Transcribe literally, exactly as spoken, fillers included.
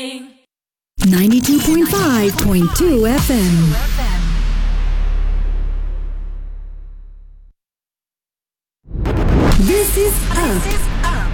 ninety-two point five point two F M. This is Up.